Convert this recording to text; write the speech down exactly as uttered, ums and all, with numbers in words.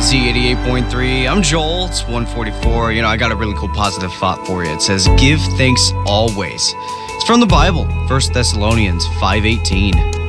Z eighty-eight point three. I'm Joel. It's one forty-four. You know, I got a really cool positive thought for you. It says, give thanks always. It's from the Bible, First Thessalonians five eighteen.